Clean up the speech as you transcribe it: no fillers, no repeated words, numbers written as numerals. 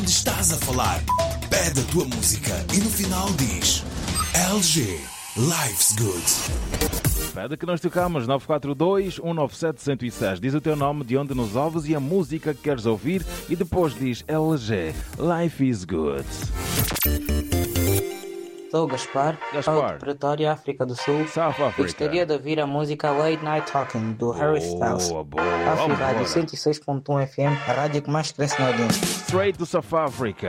Estás a falar, pede a tua música e no final diz LG, Life's Good. Pede que nós tocamos 942-197-106. Diz o teu nome, de onde nos ouves e a música que queres ouvir e depois diz LG, Life is Good. Sou Gaspar, Gaspar. Pretoria, África do Sul. South Africa. Gostaria de ouvir a música Late Night Talking, do Harry Styles. Boa. África Vamos Rádio embora. 106.1 FM, a rádio que mais cresce na audiência. Straight to South Africa.